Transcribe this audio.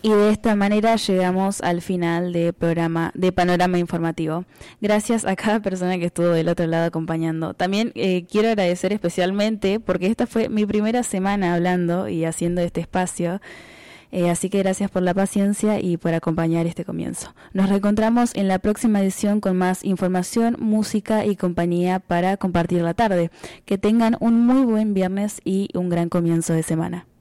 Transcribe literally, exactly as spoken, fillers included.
Y de esta manera llegamos al final de programa de Panorama Informativo. Gracias a cada persona que estuvo del otro lado acompañando. También eh, quiero agradecer especialmente porque esta fue mi primera semana hablando y haciendo este espacio. Eh, así que gracias por la paciencia y por acompañar este comienzo. Nos reencontramos en la próxima edición con más información, música y compañía para compartir la tarde. Que tengan un muy buen viernes y un gran comienzo de semana.